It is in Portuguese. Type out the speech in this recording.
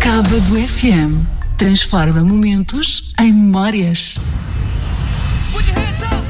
Sábado FM. Transforma momentos em memórias. Put your hands up.